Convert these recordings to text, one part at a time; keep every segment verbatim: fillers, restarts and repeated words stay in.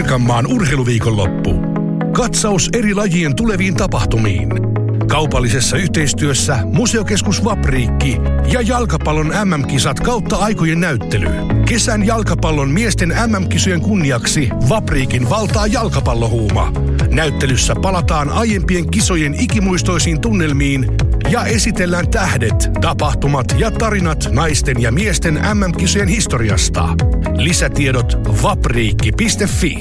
Pirkanmaan urheiluviikonloppu. Katsaus eri lajien tuleviin tapahtumiin. Kaupallisessa yhteistyössä Museokeskus Vapriikki ja jalkapallon M M-kisat kautta aikojen näyttely. Kesän jalkapallon miesten M M-kisojen kunniaksi Vapriikin valtaa jalkapallohuuma. Näyttelyssä palataan aiempien kisojen ikimuistoisiin tunnelmiin ja esitellään tähdet, tapahtumat ja tarinat naisten ja miesten M M-kisojen historiasta. Lisätiedot vapriikki piste fi.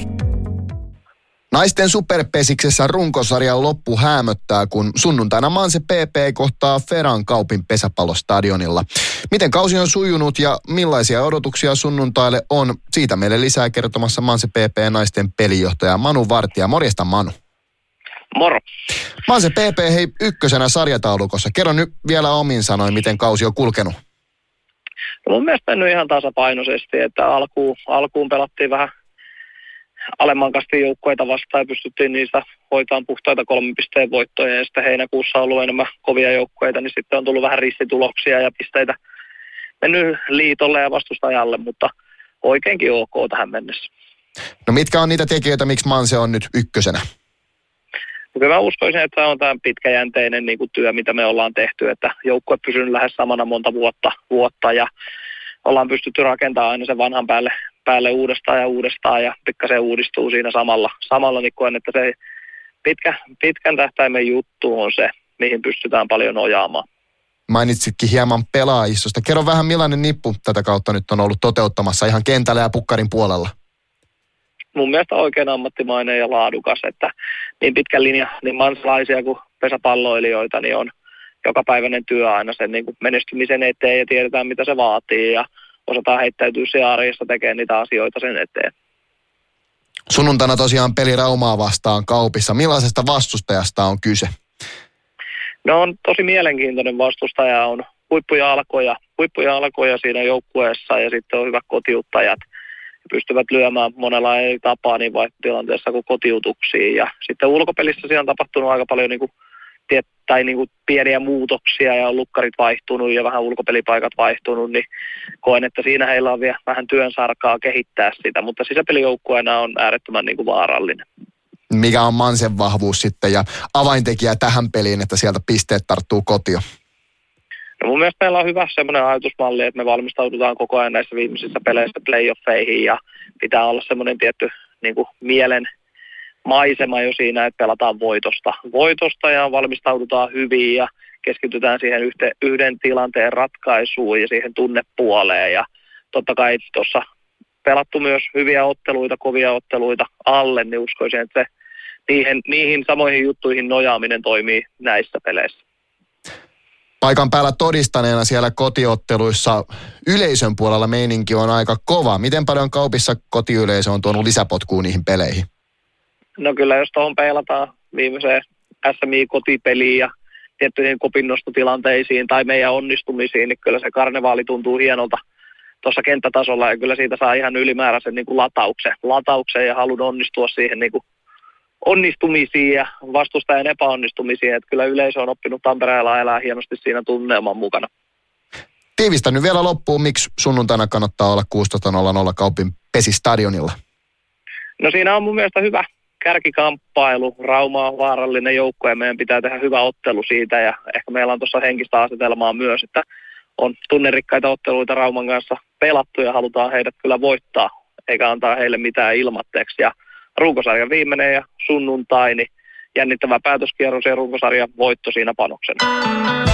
Naisten superpesiksessä runkosarjan loppu häämöttää, kun sunnuntaina Manse P P kohtaa Feran Kaupin pesäpallostadionilla. Miten kausi on sujunut ja millaisia odotuksia sunnuntaille on? Siitä meille lisää kertomassa Manse P P naisten pelijohtaja Manu Vartija. Morjesta Manu. Moro. Manse P P hei ykkösenä sarjataulukossa. Kerro nyt vielä omin sanoin, miten kausi on kulkenut. No mun mielestä mennyt ihan tasapainoisesti, että alkuun, alkuun pelattiin vähän alemman kastin joukkoita vastaan ja pystyttiin niistä hoitamaan puhtaita kolmen pisteen voittoja ja sitten heinäkuussa on ollut enemmän kovia joukkoita, niin sitten on tullut vähän ristituloksia ja pisteitä mennyt liitolle ja vastustajalle, mutta oikeinkin ok tähän mennessä. No mitkä on niitä tekijöitä, miksi Manse on nyt ykkösenä? Kyllä mä uskoisin, että on tämä pitkäjänteinen niin kuin työ, mitä me ollaan tehty, että joukkue pysynyt lähes samana monta vuotta, vuotta ja ollaan pystytty rakentamaan aina sen vanhan päälle, päälle uudestaan ja uudestaan ja pikkasen uudistuu siinä samalla, samalla niin koen, että se pitkä, pitkän tähtäimen juttu on se, mihin pystytään paljon nojaamaan. Mainitsitkin hieman pelaajistosta. Kerro vähän, millainen nippu tätä kautta nyt on ollut toteuttamassa ihan kentällä ja pukkarin puolella? Mun mielestä oikein ammattimainen ja laadukas, että niin pitkä linja, niin mansalaisia kuin pesäpalloilijoita, niin on jokapäiväinen työ aina sen niin kuin menestymisen eteen ja tiedetään, mitä se vaatii ja osataan heittäytyä se arjessa tekemään niitä asioita sen eteen. Sunnuntaina tosiaan peli Raumaa vastaan Kaupissa. Millaisesta vastustajasta on kyse? No on tosi mielenkiintoinen vastustaja, on huippujalkoja, huippujalkoja siinä joukkueessa ja sitten on hyvät kotiuttajat. Pystyvät lyömään monella eri tapaa niin vaihtotilanteessa kuin kotiutuksiin. Ja sitten ulkopelissä siellä on tapahtunut aika paljon niin kuin, tai niin kuin pieniä muutoksia ja on lukkarit vaihtunut ja vähän ulkopelipaikat vaihtunut, niin koen, että siinä heillä on vielä vähän työn sarkaa kehittää sitä, mutta sisäpelijoukkueena on äärettömän niin kuin vaarallinen. Mikä on Mansen vahvuus sitten ja avaintekijä tähän peliin, että sieltä pisteet tarttuu kotiin? No mun mielestä meillä on hyvä semmoinen ajatusmalli, että me valmistaudutaan koko ajan näissä viimeisissä peleissä playoffeihin ja pitää olla semmoinen tietty niin kuin mielen maisema jo siinä, että pelataan voitosta. Voitosta ja valmistaudutaan hyvin ja keskitytään siihen yhte, yhden tilanteen ratkaisuun ja siihen tunnepuoleen. Ja totta kai tuossa pelattu myös hyviä otteluita, kovia otteluita alle, niin uskoisin, että se, niihin, niihin samoihin juttuihin nojaaminen toimii näissä peleissä. Paikan päällä todistaneena siellä kotiotteluissa yleisön puolella meininki on aika kova. Miten paljon Kaupissa kotiyleisö on tuonut lisäpotkua niihin peleihin? No kyllä, jos tuohon peilataan viimeiseen S M I-kotipeliin ja tiettyihin kopinnostotilanteisiin tai meidän onnistumisiin, niin kyllä se karnevaali tuntuu hienolta tuossa kenttätasolla ja kyllä siitä saa ihan ylimääräisen niin kuin latauksen, latauksen ja halun onnistua siihen niin kuin onnistumisiin ja vastustajan epäonnistumisiin, että kyllä yleisö on oppinut Tampereella elää hienosti siinä tunnelman mukana. Tiivistä nyt vielä loppuun, miksi sunnuntaina kannattaa olla kuusitoista nolla nolla Kaupin pesistadionilla? No siinä on mun mielestä hyvä kärkikamppailu. Rauma on vaarallinen joukko ja meidän pitää tehdä hyvä ottelu siitä ja ehkä meillä on tuossa henkistä asetelmaa myös, että on tunnerikkaita otteluita Rauman kanssa pelattu ja halutaan heidät kyllä voittaa eikä antaa heille mitään ilmatteeksi ja runkosarjan viimeinen ja sunnuntai, niin jännittävä päätöskierros ja runkosarjan voitto siinä panoksena.